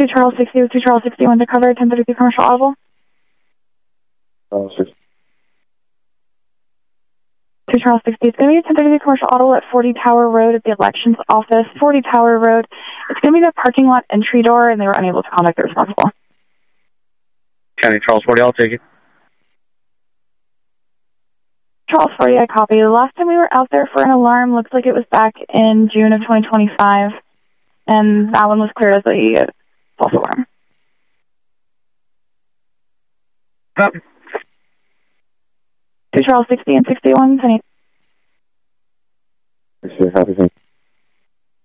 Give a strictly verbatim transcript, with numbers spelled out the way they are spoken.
two Charles sixty with two Charles sixty-one to cover ten thirty-three Commercial Audible. Oh, six. two Charles sixty. It's going to be ten thirty-three Commercial Audible at forty Tower Road at the Elections Office. forty Tower Road. It's going to be the parking lot entry door, and they were unable to contact the responsible. County Charles forty, I'll take it. Charles forty, I copy. The last time we were out there for an alarm looks like it was back in June of twenty twenty-five, and that one was cleared as a false alarm. Copy. two Charles sixty and sixty-one. Any... Happy